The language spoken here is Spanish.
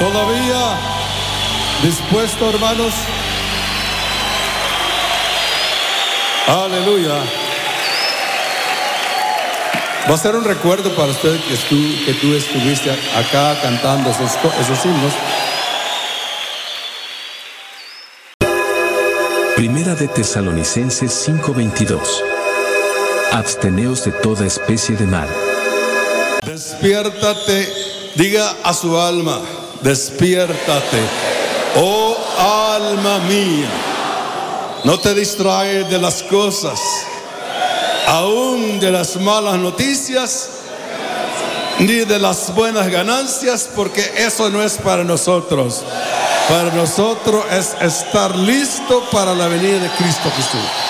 ¿Todavía dispuesto, hermanos? Aleluya. Va a ser un recuerdo para usted que tú estuviste acá cantando esos himnos. Primera de Tesalonicenses 5:22. Absteneos de toda especie de mal. Despiértate, diga a su alma, despiértate, oh alma mía. No te distraes de las cosas, aún de las malas noticias, ni de las buenas ganancias, porque eso no es para nosotros. Para nosotros es estar listo para la venida de Cristo Jesús.